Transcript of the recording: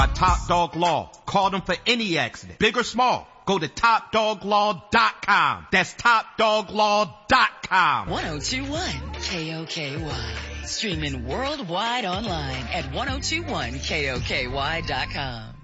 Top Dog Law. Call them for any accident, big or small. Go to TopDogLaw.com. That's TopDogLaw.com. 1021 KOKY. Streaming worldwide online at 1021KOKY.com.